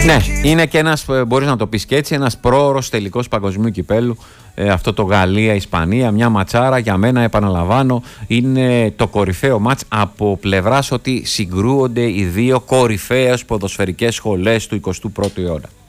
Ναι, είναι και ένας, μπορείς να το πεις και έτσι, ένας πρόωρος τελικός παγκοσμίου κυπέλου. Αυτό το Γαλλία-Ισπανία, μια ματσάρα για μένα, επαναλαμβάνω, είναι το κορυφαίο μάτς από πλευράς ότι συγκρούονται οι δύο κορυφαίες ποδοσφαιρικές σχολές του 21ου αιώνα.